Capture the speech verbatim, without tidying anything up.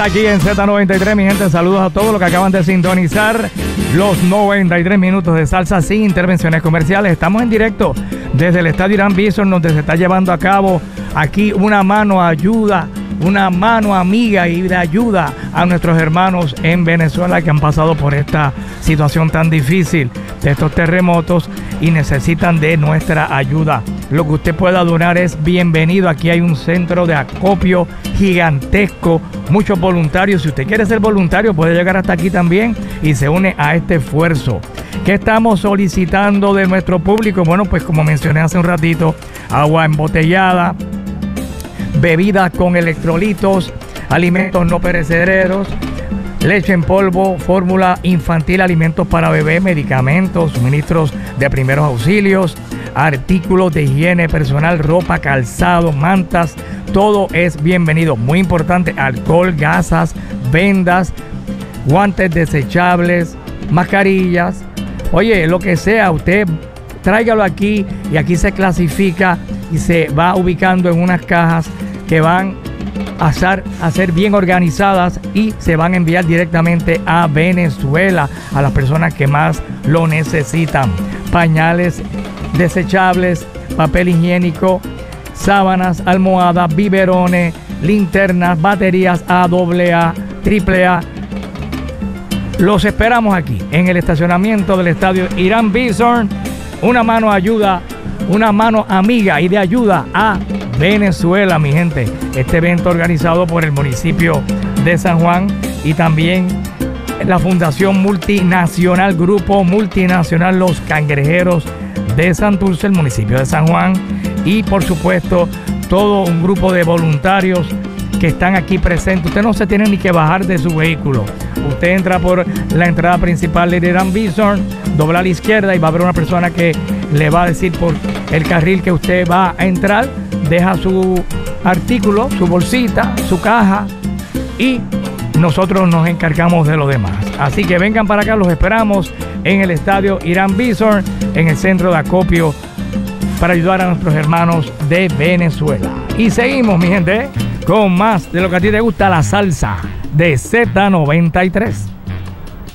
Aquí en Z noventa y tres, mi gente, saludos a todos los que acaban de sintonizar los noventa y tres minutos de salsa sin intervenciones comerciales. Estamos en directo desde el Estadio Irán Bison, donde se está llevando a cabo aquí una mano ayuda, una mano amiga y de ayuda a nuestros hermanos en Venezuela que han pasado por esta situación tan difícil de estos terremotos y necesitan de nuestra ayuda. Lo que usted pueda donar es bienvenido. Aquí hay un centro de acopio gigantesco, muchos voluntarios. Si usted quiere ser voluntario, puede llegar hasta aquí también y se une a este esfuerzo. ¿Qué estamos solicitando de nuestro público? Bueno, pues como mencioné hace un ratito, agua embotellada, bebidas con electrolitos, alimentos no perecederos, leche en polvo, fórmula infantil, alimentos para bebé, medicamentos, suministros de primeros auxilios, artículos de higiene personal, ropa, calzado, mantas, todo es bienvenido. Muy importante, alcohol, gasas, vendas, guantes desechables, mascarillas. Oye, lo que sea, usted tráigalo aquí y aquí se clasifica y se va ubicando en unas cajas que van a ser, a ser bien organizadas y se van a enviar directamente a Venezuela a las personas que más lo necesitan. Pañales desechables, papel higiénico, sábanas, almohadas, biberones, linternas, baterías A, A, triple A. Los esperamos aquí en el estacionamiento del Estadio Irán Bison. Una mano ayuda, una mano amiga y de ayuda a Venezuela, mi gente. Este evento organizado por el municipio de San Juan y también la Fundación Multinacional, Grupo Multinacional Los Cangrejeros de Santurce, el municipio de San Juan, y por supuesto todo un grupo de voluntarios que están aquí presentes. Usted no se tiene ni que bajar de su vehículo. Usted entra por la entrada principal de Irán Bison, dobla a la izquierda y va a haber una persona que le va a decir por el carril que usted va a entrar, deja su artículo, su bolsita, su caja y nosotros nos encargamos de lo demás. Así que vengan para acá, los esperamos en el Estadio Irán Bison, en el centro de acopio para ayudar a nuestros hermanos de Venezuela. Y seguimos, mi gente, con más de lo que a ti te gusta, la salsa de Z noventa y tres.